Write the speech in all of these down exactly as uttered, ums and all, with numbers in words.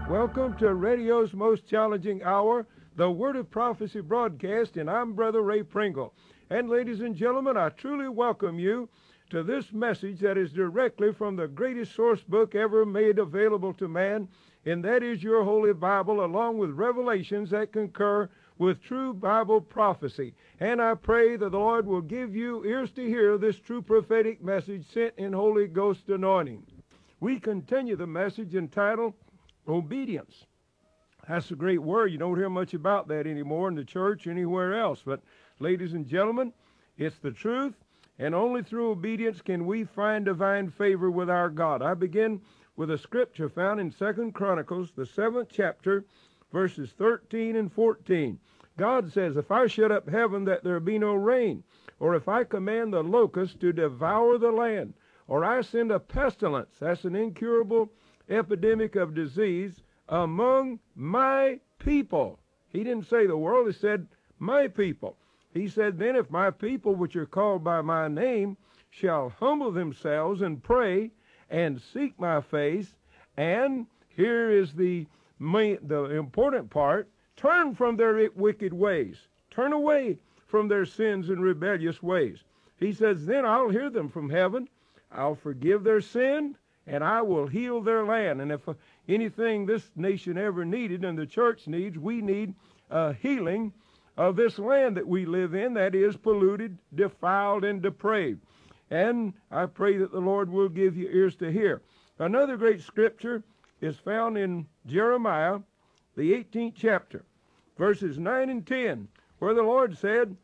Welcome to radio's most challenging hour, the Word of Prophecy broadcast, and I'm Brother Ray Pringle. And ladies and gentlemen, I truly welcome you to this message that is directly from the greatest source book ever made available to man, and that is your Holy Bible, along with revelations that concur with true Bible prophecy. And I pray that the Lord will give you ears to hear this true prophetic message sent in Holy Ghost anointing. We continue the message entitled Obedience. That's a great word. You don't hear much about that anymore in the church, anywhere else. But ladies and gentlemen, it's the truth, and only through obedience can we find divine favor with our God. I begin with a scripture found in Second Chronicles, the seventh chapter, verses thirteen and fourteen. God says, if I shut up heaven that there be no rain, or if I command the locusts to devour the land, or I send a pestilence, that's an incurable epidemic of disease, among my people. He didn't say the world, he said my people. He said, then if my people which are called by my name shall humble themselves and pray and seek my face, and here is the main, the important part, turn from their wicked ways, turn away from their sins and rebellious ways. He says, then I'll hear them from heaven, I'll forgive their sin, and I will heal their land. And if uh, anything this nation ever needed, and the church needs, we need uh, healing of this land that we live in that is polluted, defiled, and depraved. And I pray that the Lord will give you ears to hear. Another great scripture is found in Jeremiah, the eighteenth chapter, verses nine and ten, where the Lord said,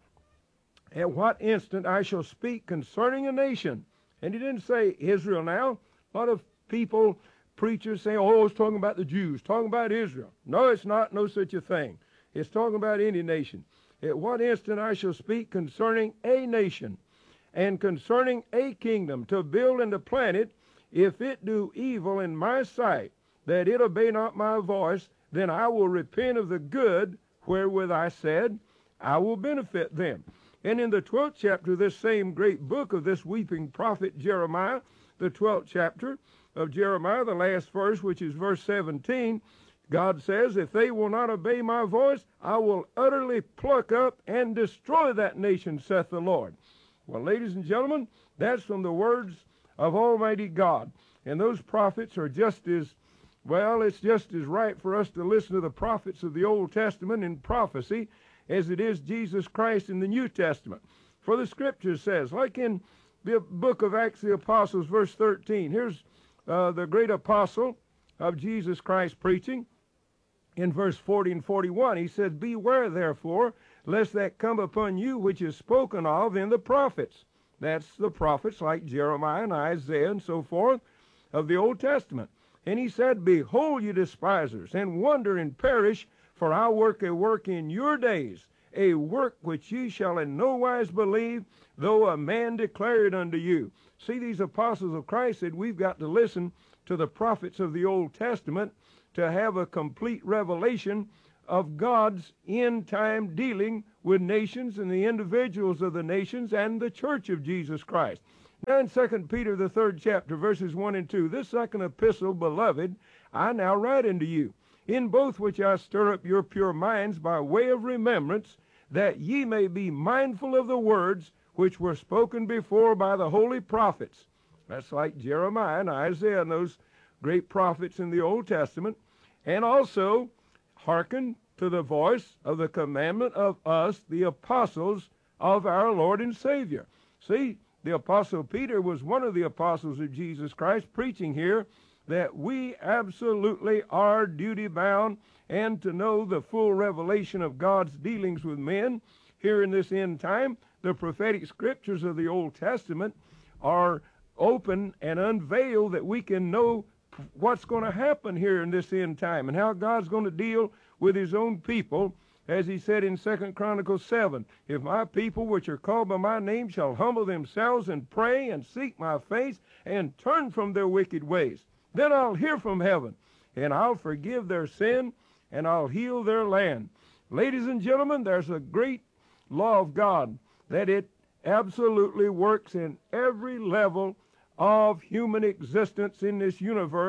at what instant I shall speak concerning a nation. And he didn't say Israel now. A lot of people, preachers say, oh, it's talking about the Jews, talking about Israel. No, it's not, no such a thing. It's talking about any nation. At what instant I shall speak concerning a nation, and concerning a kingdom, to build and to plant it, if it do evil in my sight, that it obey not my voice, then I will repent of the good wherewith I said, I will benefit them. And in the twelfth chapter of this same great book of this weeping prophet Jeremiah, the twelfth chapter of Jeremiah, the last verse, which is verse seventeen, God says, if they will not obey my voice, I will utterly pluck up and destroy that nation, saith the Lord. Well, ladies and gentlemen, that's from the words of Almighty God. And those prophets are just as, well, it's just as right for us to listen to the prophets of the Old Testament in prophecy as it is Jesus Christ in the New Testament. For the scripture says, like in the book of Acts of the Apostles, verse thirteen. Here's uh, the great apostle of Jesus Christ preaching. In verse forty and forty-one, he says, beware therefore, lest that come upon you which is spoken of in the prophets. That's the prophets like Jeremiah and Isaiah and so forth of the Old Testament. And he said, behold, you despisers, and wonder and perish, for I work a work in your days, a work which ye shall in no wise believe, though a man declare it unto you. See, these apostles of Christ said we've got to listen to the prophets of the Old Testament to have a complete revelation of God's end-time dealing with nations and the individuals of the nations and the church of Jesus Christ. Now in Second Peter, the third chapter, verses one and two, this second epistle, beloved, I now write unto you, in both which I stir up your pure minds by way of remembrance, that ye may be mindful of the words which were spoken before by the holy prophets. That's like Jeremiah and Isaiah and those great prophets in the Old Testament. And also hearken to the voice of the commandment of us, the apostles of our Lord and Savior. See, the Apostle Peter was one of the apostles of Jesus Christ, preaching here that we absolutely are duty-bound and to know the full revelation of God's dealings with men here in this end time. The prophetic scriptures of the Old Testament are open and unveiled that we can know what's going to happen here in this end time and how God's going to deal with his own people, as he said in Second Chronicles seven, if my people which are called by my name shall humble themselves and pray and seek my face and turn from their wicked ways, then I'll hear from heaven and I'll forgive their sin and I'll heal their land. Ladies and gentlemen, there's a great law of God that it absolutely works in every level of human existence in this universe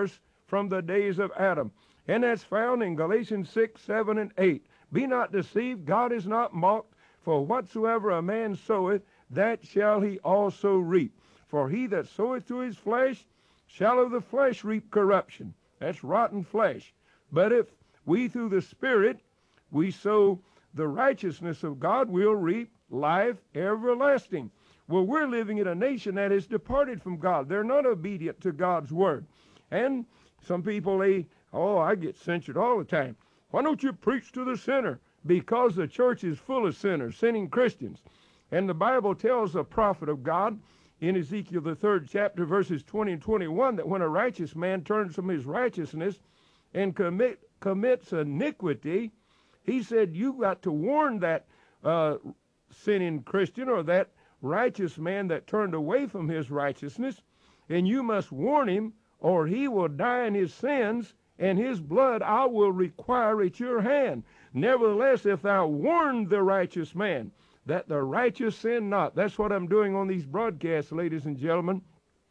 from the days of Adam. And that's found in Galatians six, seven, and eight. Be not deceived, God is not mocked, for whatsoever a man soweth, that shall he also reap. For he that soweth to his flesh shall of the flesh reap corruption. That's rotten flesh. But if we through the Spirit, we sow the righteousness of God, we'll reap life everlasting. Well, we're living in a nation that has departed from God. They're not obedient to God's word. And some people, they, oh, I get censured all the time. Why don't you preach to the sinner? Because the church is full of sinners, sinning Christians. And the Bible tells the prophet of God in Ezekiel, the third chapter, verses twenty and twenty-one, that when a righteous man turns from his righteousness and commit, commits iniquity, he said, you got to warn that uh, sinning Christian or that righteous man that turned away from his righteousness, and you must warn him, or he will die in his sins, and his blood I will require at your hand. Nevertheless, if thou warn the righteous man, that the righteous sin not. That's what I'm doing on these broadcasts, ladies and gentlemen.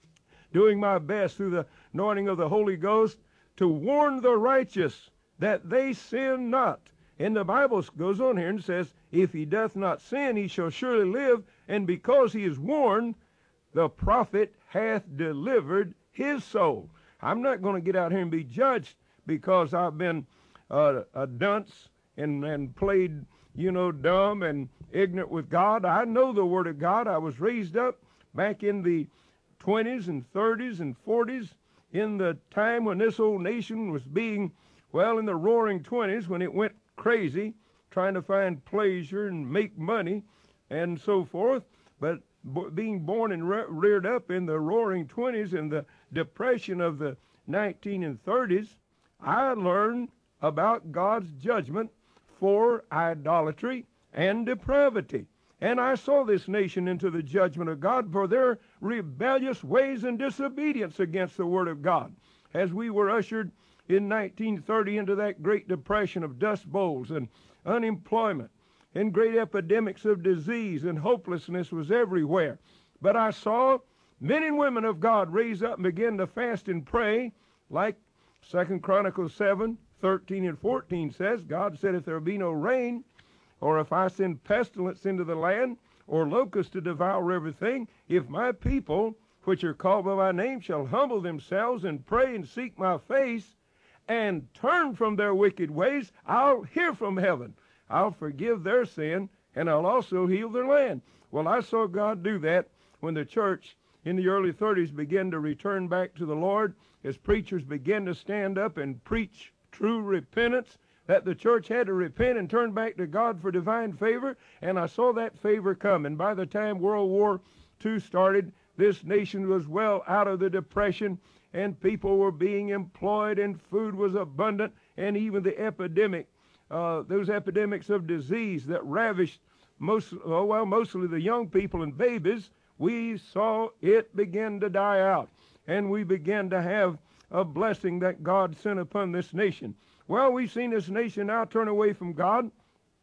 Doing my best through the anointing of the Holy Ghost to warn the righteous that they sin not. And the Bible goes on here and says, if he doth not sin, he shall surely live. And because he is warned, the prophet hath delivered his soul. I'm not going to get out here and be judged because I've been uh, a dunce and, and played, you know, dumb and ignorant with God. I know the Word of God. I was raised up back in the twenties and thirties and forties in the time when this old nation was being, well, in the roaring twenties when it went crazy, trying to find pleasure and make money and so forth. But b- being born and re- reared up in the roaring twenties and the depression of the nineteen thirties, I learned about God's judgment for idolatry and depravity. And I saw this nation into the judgment of God for their rebellious ways and disobedience against the Word of God. As we were ushered in nineteen thirty into that Great Depression of dust bowls and unemployment and great epidemics of disease and hopelessness was everywhere. But I saw men and women of God raise up and begin to fast and pray, like Second Chronicles seven, thirteen and fourteen says. God said, if there be no rain, or if I send pestilence into the land, or locusts to devour everything, if my people, which are called by my name, shall humble themselves and pray and seek my face, and turn from their wicked ways, I'll hear from heaven. I'll forgive their sin, and I'll also heal their land. Well, I saw God do that when the church in the early thirties began to return back to the Lord, as preachers began to stand up and preach true repentance, that the church had to repent and turn back to God for divine favor, and I saw that favor come. And by the time World War Two started, this nation was well out of the depression, and people were being employed, and food was abundant, and even the epidemic, uh, those epidemics of disease that ravished most, oh, well, mostly the young people and babies, we saw it begin to die out, and we began to have a blessing that God sent upon this nation. Well, we've seen this nation now turn away from God,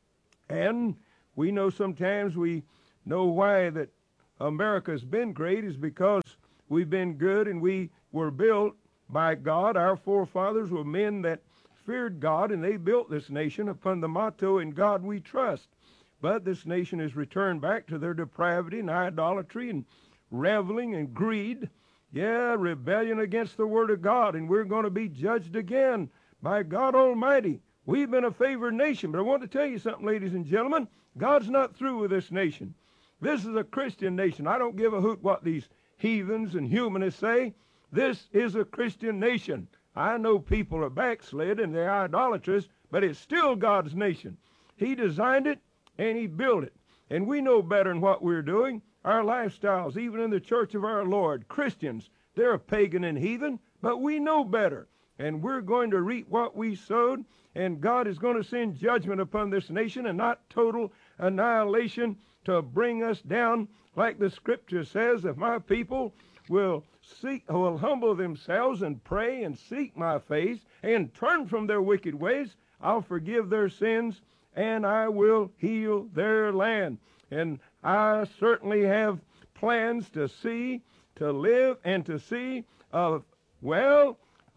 and we know sometimes we know why that America's been great is because we've been good and we were built by God. Our forefathers were men that feared God, and they built this nation upon the motto, in God we trust. But this nation has returned back to their depravity and idolatry and reveling and greed. Yeah, rebellion against the Word of God, and we're going to be judged again by God Almighty. We've been a favored nation, but I want to tell you something, ladies and gentlemen. God's not through with this nation. This is a Christian nation. I don't give a hoot what these heathens and humanists say. This is a Christian nation. I know people are backslid and they're idolatrous, but it's still God's nation. He designed it and He built it. And we know better than what we're doing. Our lifestyles, even in the church of our Lord, Christians, they're pagan and heathen, but we know better. And we're going to reap what we sowed, and God is going to send judgment upon this nation, and not total annihilation to bring us down, like the Scripture says, if my people will seek, will humble themselves and pray and seek my face and turn from their wicked ways, I'll forgive their sins and I will heal their land. And I certainly have plans to see, to live and to see, uh, well,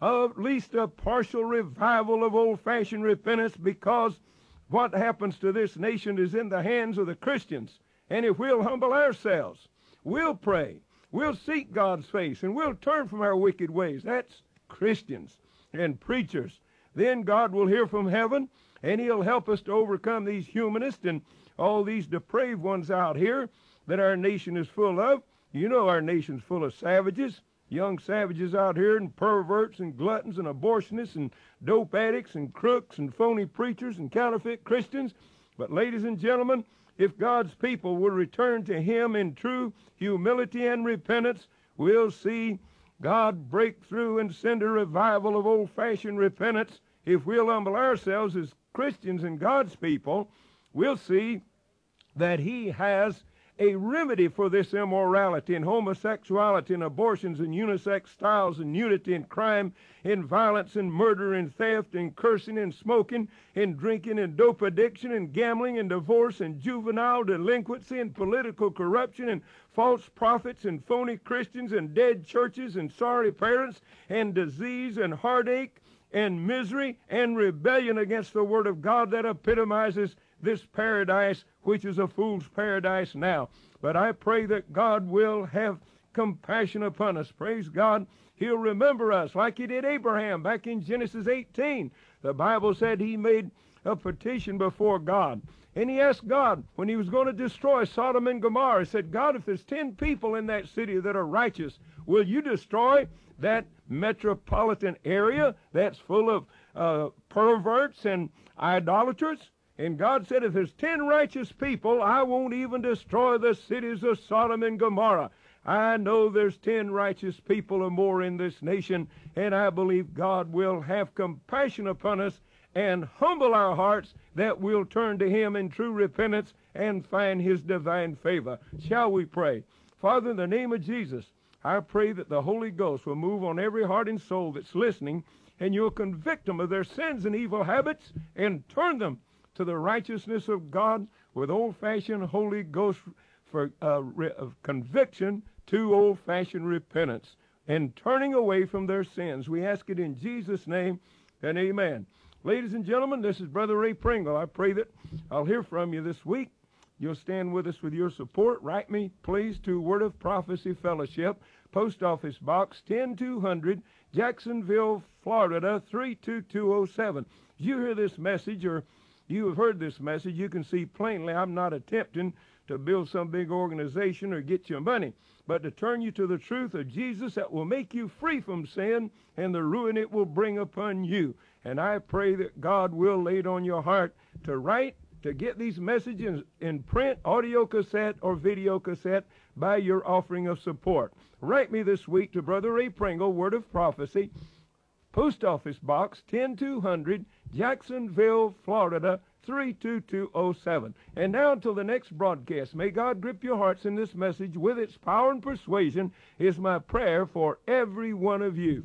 at least a partial revival of old-fashioned repentance, because what happens to this nation is in the hands of the Christians. And if we'll humble ourselves, we'll pray, we'll seek God's face, and we'll turn from our wicked ways. That's Christians and preachers. Then God will hear from heaven, and he'll help us to overcome these humanists and all these depraved ones out here that our nation is full of. You know our nation's full of savages, young savages out here, and perverts and gluttons and abortionists and dope addicts and crooks and phony preachers and counterfeit Christians. But ladies and gentlemen, if God's people will return to him in true humility and repentance, we'll see God break through and send a revival of old-fashioned repentance. If we'll humble ourselves as Christians and God's people, we'll see that he has a remedy for this immorality and homosexuality and abortions and unisex styles and nudity and crime and violence and murder and theft and cursing and smoking and drinking and dope addiction and gambling and divorce and juvenile delinquency and political corruption and false prophets and phony Christians and dead churches and sorry parents and disease and heartache and misery and rebellion against the Word of God that epitomizes this paradise, which is a fool's paradise now. But I pray that God will have compassion upon us. Praise God. He'll remember us like he did Abraham back in Genesis eighteen. The Bible said he made a petition before God. And he asked God, when he was going to destroy Sodom and Gomorrah, he said, God, if there's ten people in that city that are righteous, will you destroy that metropolitan area that's full of uh, perverts and idolaters? And God said, if there's ten righteous people, I won't even destroy the cities of Sodom and Gomorrah. I know there's ten righteous people or more in this nation, and I believe God will have compassion upon us and humble our hearts, that we'll turn to him in true repentance and find his divine favor. Shall we pray? Father, in the name of Jesus, I pray that the Holy Ghost will move on every heart and soul that's listening, and you'll convict them of their sins and evil habits and turn them to the righteousness of God with old-fashioned Holy Ghost for uh, re- of conviction to old-fashioned repentance and turning away from their sins. We ask it in Jesus' name, and amen. Ladies and gentlemen, this is Brother Ray Pringle. I pray that I'll hear from you this week. You'll stand with us with your support. Write me, please, to Word of Prophecy Fellowship, Post Office Box ten two hundred, Jacksonville, Florida, three two two oh seven. If you hear this message, or you have heard this message, you can see plainly I'm not attempting to build some big organization or get you money, but to turn you to the truth of Jesus that will make you free from sin and the ruin it will bring upon you. And I pray that God will lay it on your heart to write, to get these messages in print, audio cassette, or video cassette by your offering of support. Write me this week to Brother Ray Pringle, Word of Prophecy, Post Office Box ten two hundred, Jacksonville, Florida, three two two oh seven. And now until the next broadcast, may God grip your hearts in this message with its power and persuasion, is my prayer for every one of you.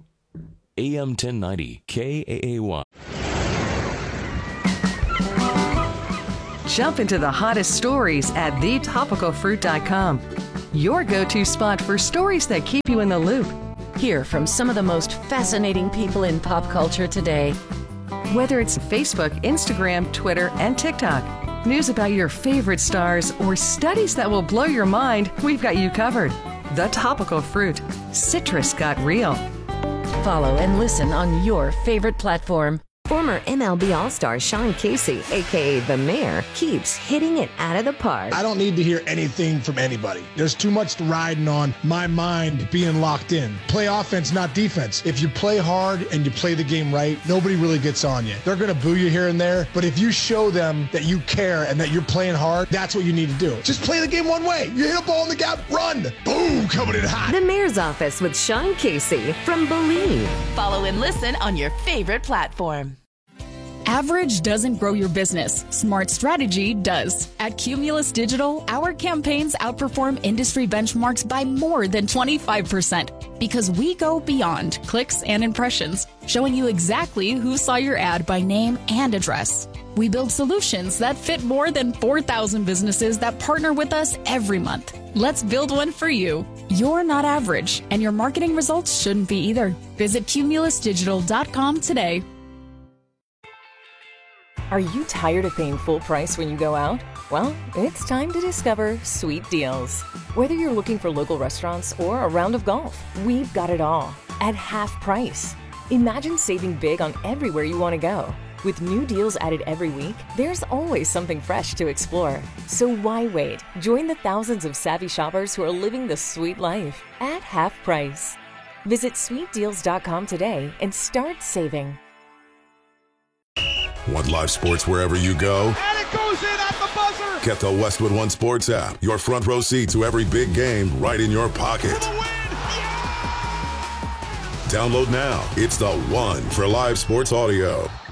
A M ten ninety, K A A Y. Jump into the hottest stories at the topical fruit dot com. Your go-to spot for stories that keep you in the loop. Hear from some of the most fascinating people in pop culture today. Whether it's Facebook, Instagram, Twitter, and TikTok, news about your favorite stars, or studies that will blow your mind, we've got you covered. The Topical Fruit. Citrus got real. Follow and listen on your favorite platform. Former M L B All-Star Sean Casey, a k a. The Mayor, keeps hitting it out of the park. I don't need to hear anything from anybody. There's too much riding on my mind being locked in. Play offense, not defense. If you play hard and you play the game right, nobody really gets on you. They're going to boo you here and there, but if you show them that you care and that you're playing hard, that's what you need to do. Just play the game one way. You hit a ball in the gap, run. Boom, coming in hot. The Mayor's Office with Sean Casey from Believe. Follow and listen on your favorite platform. Average doesn't grow your business. Smart strategy does. At Cumulus Digital, our campaigns outperform industry benchmarks by more than twenty-five percent because we go beyond clicks and impressions, showing you exactly who saw your ad by name and address. We build solutions that fit more than four thousand businesses that partner with us every month. Let's build one for you. You're not average, and your marketing results shouldn't be either. Visit cumulus digital dot com today. Are you tired of paying full price when you go out? Well, it's time to discover Sweet Deals. Whether you're looking for local restaurants or a round of golf, we've got it all at half price. Imagine saving big on everywhere you want to go. With new deals added every week, there's always something fresh to explore. So why wait? Join the thousands of savvy shoppers who are living the sweet life at half price. Visit sweet deals dot com today and start saving. Want live sports wherever you go? And it goes in at the buzzer! Get the Westwood One Sports app. Your front row seat to every big game right in your pocket. For the win! Yeah! Download now. It's the one for live sports audio.